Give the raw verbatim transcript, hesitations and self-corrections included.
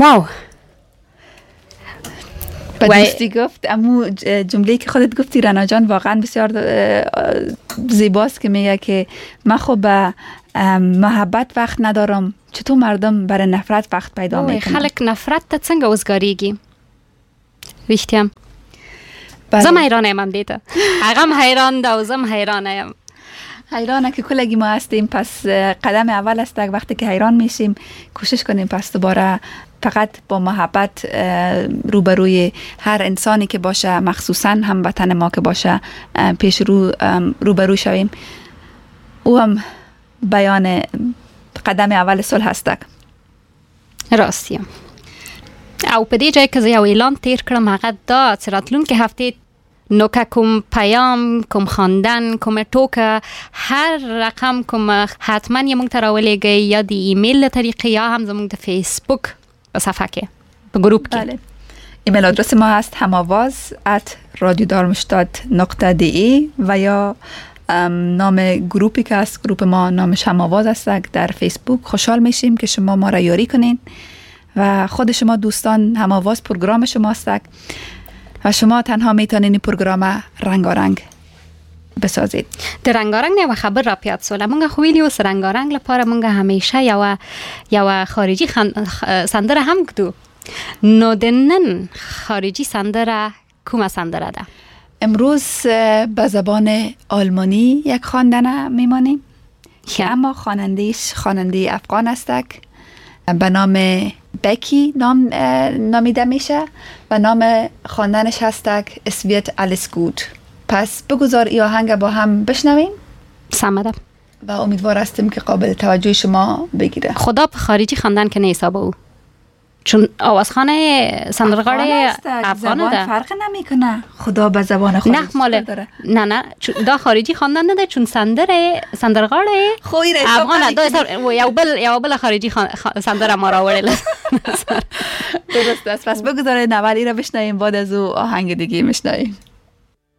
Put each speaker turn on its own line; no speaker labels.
واو
به دوستی گفت. امو جمله که خودت گفتی رنا جان واقعا بسیار زیباست که میگه که من خب به محبت وقت ندارم، چطور مردم برای نفرت وقت پیدا میکنن.
خلق نفرت تا څنګه وزګاریږي رښتیا. زم حیرانه ام دیده هغم حیران ده و زم حیرانه ام.
حیرانه که کلگی ما هستیم. پس قدم اول است وقتی که حیران میشیم کوشش کنیم پس دوباره فقط با محبت روبروی هر انسانی که باشه، مخصوصا هموطن ما که باشه، پیش رو روبرو شویم. او هم بیان قدم اول صلح هست.
راستیه. او په دې ځای کې زه یو اعلان تیر کړم، هغه دا چې راتلونکي هفته نو که کوم پیام، کوم خواندن، کوم ټوکه، هر رقم کوم حتما یې موږ ته راولېږئ، یا د ایمیل له طریقې یا هم زموږ د فیسبوک په صفحه کې په گروپ کې.
بله. ایمیل آدرس ما هست هماواز ات رادیو دارمشتات نقطه دی ای و یا نام گروپی که هست، گروپ ما نامش هماواز است. در فیسبوک خوشحال میشیم که شما ما را یاری کنین و خود شما دوستان هماواز پروگرام شما است و شما تنها میتونین این پروگرام رنگارنگ بسازید.
در رنگارنگ نه و خبر را پیاد سوله مونږ خو ویلیو سره رنگارنگ لپاره مونږ همیشه یو یو خارجي سندره هم کدو. نو د نن خارجي سندره کومه سندره ده؟
امروز به زبان آلمانی یک خواندن میمانیم که اما خواننده‌اش خواننده افغان است، به نام بکی نام نامیده میشه و نام خواندنش هست اسویت آلیس گوت. پس بگذار ای آهنگ با هم بشنویم.
سمده.
و امیدوار هستیم که قابل توجه شما بگیره.
خدا به خارجی خواندن که نیست او، چون آوازخانه سندرغاړی افغانه ده،
فرق نمیکنه. خدا به زبان خودش
نه مال
داره.
نه نه دا خارجی خواندن نه ده، چون سندره سندرغاړی افغانه ده. یو بل یو بل خارجی سندره ما راوړل.
درست است. پس بگذارید اولی را بشنویم، بعد از او آهنگ دیگه میشنویم.